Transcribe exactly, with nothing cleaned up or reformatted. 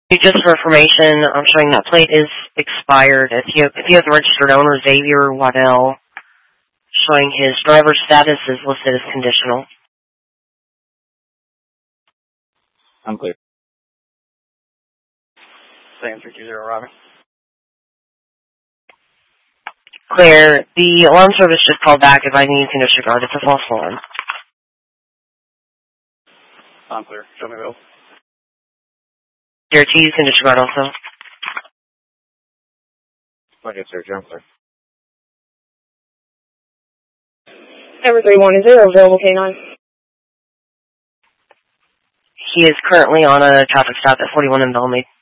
Just for information, I'm showing that plate is expired. If you if you have the registered owner, Xavier Waddell, showing his driver's status is listed as conditional. I'm clear. Same three two zero, Robin. Clear. The alarm service just called back advising you can disregard. It's a false alarm. I'm clear. Show me Bill. Your keys can disregard also. Okay, sir. I'm clear. Number three one zero, available K nine. He is currently on a traffic stop at forty-one in Bellmead.